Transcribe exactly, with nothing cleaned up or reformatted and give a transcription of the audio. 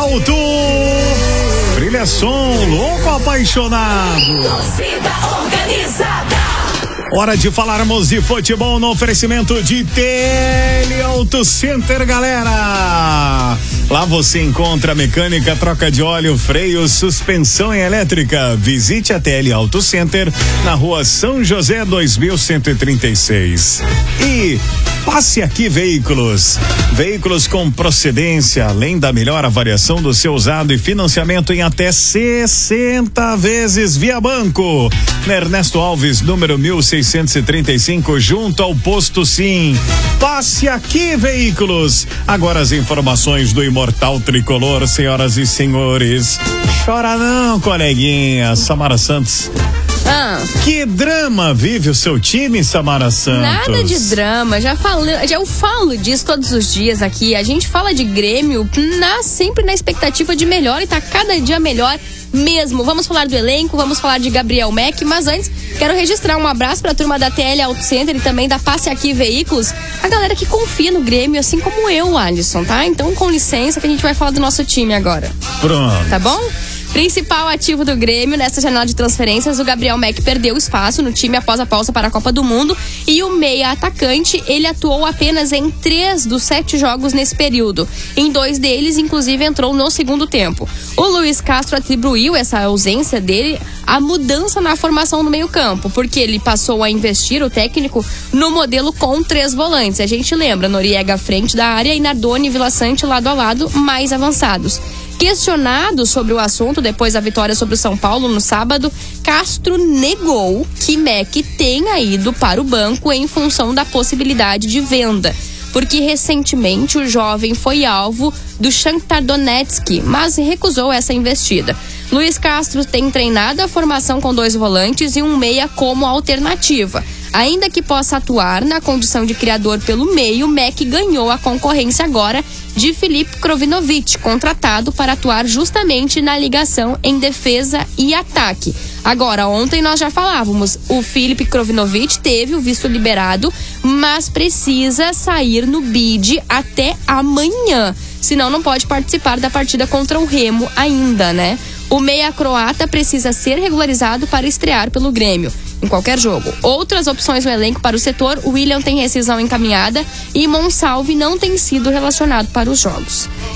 alto. Brilha som, louco apaixonado. Torcida organizada. Hora de falarmos de futebol no oferecimento de Tele Auto Center, galera. Lá você encontra mecânica, troca de óleo, freio, suspensão elétrica. Visite a Tele Auto Center na rua São José dois mil cento e trinta e seis. E Passe Aqui Veículos. Veículos com procedência, além da melhor avaliação do seu usado e financiamento em até sessenta vezes via banco. Na Ernesto Alves, número mil seiscentos e trinta e cinco, junto ao Posto Sim. Passe Aqui Veículos. Agora as informações do Imortal Tricolor, senhoras e senhores. Chora não, coleguinha. Samara Santos. Ah. Que drama vive o seu time, Samara Santos? Nada de drama, já falei, já eu falo disso todos os dias aqui. A gente fala de Grêmio na, sempre na expectativa de melhor e tá cada dia melhor mesmo. Vamos falar do elenco, vamos falar de Gabriel Mack, mas antes quero registrar um abraço pra turma da T L Auto Center e também da Passe Aqui Veículos, a galera que confia no Grêmio, assim como eu, Alisson, tá? Então com licença que a gente vai falar do nosso time agora. Pronto. Tá bom? Principal ativo do Grêmio nessa janela de transferências, o Gabriel Mack perdeu espaço no time após a pausa para a Copa do Mundo e o meia atacante, ele atuou apenas em três dos sete jogos nesse período. Em dois deles, inclusive, entrou no segundo tempo. O Luiz Castro atribuiu essa ausência dele à mudança na formação do meio-campo, porque ele passou a investir, o técnico, no modelo com três volantes. A gente lembra, Noriega à frente da área e Nardoni e Vila Sante lado a lado, mais avançados. Questionado sobre o assunto depois da vitória sobre o São Paulo no sábado, Castro negou que Mack tenha ido para o banco em função da possibilidade de venda, porque recentemente o jovem foi alvo do Shakhtar Donetsk, mas recusou essa investida. Luiz Castro tem treinado a formação com dois volantes e um meia como alternativa. Ainda que possa atuar na condição de criador pelo meio, Mack ganhou a concorrência agora de Filipe Krovinovic, contratado para atuar justamente na ligação em defesa e ataque. Agora, ontem nós já falávamos, o Filipe Krovinovic teve o visto liberado, mas precisa sair no bid até amanhã, senão não pode participar da partida contra o Remo ainda, né? O meia croata precisa ser regularizado para estrear pelo Grêmio em qualquer jogo. Outras opções no elenco para o setor, o William tem rescisão encaminhada e Monsalve não tem sido relacionado para os jogos.